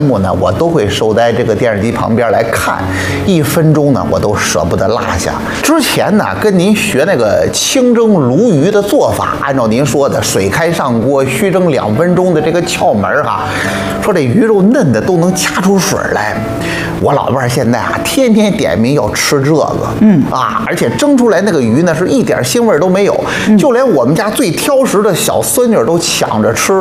目呢，我都会守在这个电视机旁边来看，1分钟呢，我都舍不得落下。之前呢，跟您学那个清蒸鲈鱼的做法，按照您说的，水开上锅，虚蒸2分钟的这个窍门哈，说这鱼肉嫩的都能掐出水来。我老伴儿现在啊，天天点名要吃这个，而且蒸出来那个鱼呢，是一点腥味都没有，就连我们家最挑食的小孙女都抢着吃。